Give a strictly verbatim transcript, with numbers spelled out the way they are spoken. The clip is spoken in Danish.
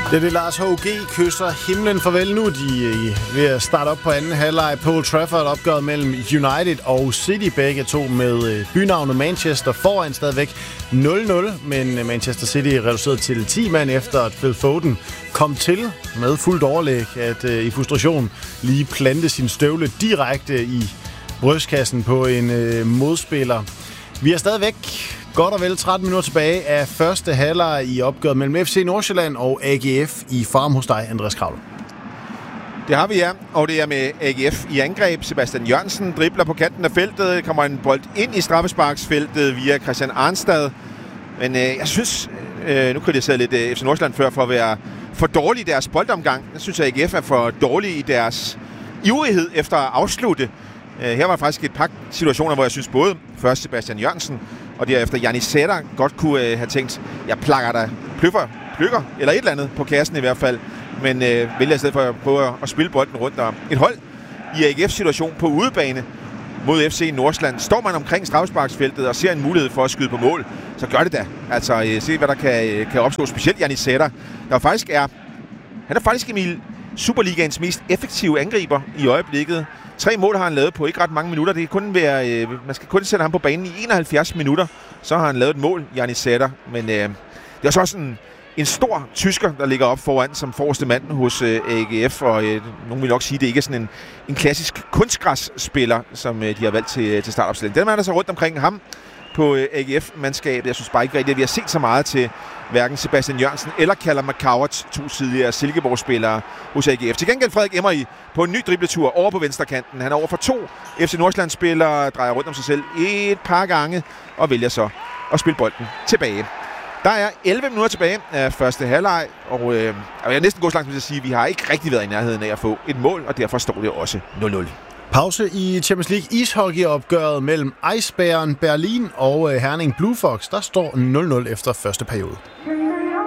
Det er det, Lars H G kysser himlen farvel nu. De er ved at starte op på anden halvleg. På Old Trafford opgøret mellem United og City, begge to med bynavnet Manchester foran stadigvæk nul nul. Men Manchester City er reduceret til ti mand efter at Phil Foden kom til med fuldt overlæg at uh, i frustration lige plante sin støvle direkte i brystkassen på en uh, modspiller. Vi er stadigvæk godt og vel tretten minutter tilbage af første halvleg i opgøret mellem F C Nordsjælland og A G F i Farm hos dig, Andreas Kravle. Det har vi, ja. Og det er med A G F i angreb. Sebastian Jørgensen dribler på kanten af feltet. Kommer en bold ind i straffesparksfeltet via Christian Arnstad. Men øh, jeg synes, øh, nu kritiserede jeg lidt øh, F C Nordsjælland før for at være for dårlig i deres boldomgang. Jeg synes, at A G F er for dårlig i deres ivrighed efter at afslutte. Øh, her var faktisk et par situationer, hvor jeg synes både først Sebastian Jørgensen og derefter Jannis Sætter godt kunne øh, have tænkt, jeg plakker dig pløffer, pløkker, eller et eller andet på kassen i hvert fald, men øh, vælger i stedet for at prøve at spille bolden rundt. Og et hold i A G F-situation på udebane mod F C Nordsjælland. Står man omkring straffesparksfeltet og ser en mulighed for at skyde på mål, så gør det da. Altså, øh, se hvad der kan, øh, kan opstå, specielt Jannis Sætter, der faktisk er, han er faktisk Emil Superligaens mest effektive angriber i øjeblikket. Tre mål har han lavet på ikke ret mange minutter. Det kan kun være, øh, man skal kun sætte ham på banen i enoghalvfjerds minutter. Så har han lavet et mål, Jannis Sætter. Men øh, det er så også en, en stor tysker, der ligger op foran som forreste mand hos øh, A G F. Og øh, nogen vil nok sige, at det ikke er sådan en, en klassisk kunstgræsspiller, som øh, de har valgt til, til startopstillingen. Den er der så rundt omkring ham på øh, A G F-mandskabet. Jeg synes bare ikke rigtigt, at vi har set så meget til hverken Sebastian Jørgensen eller Callum McCowart, to tidligere Silkeborg-spillere hos A G F. Til gengæld Frederik Emery på en ny dribletur over på venstrekanten. Han er over for to F C Nordsjælland-spillere, drejer rundt om sig selv et par gange og vælger så at spille bolden tilbage. Der er elleve minutter tilbage af første halvleg, og øh, jeg er næsten gået så langt til at sige, at vi har ikke rigtig været i nærheden af at få et mål, og derfor står det også nul nul. Pause i Champions League ishockey-opgøret mellem Eisbären Berlin og Herning Blue Fox. Der står nul nul efter første periode.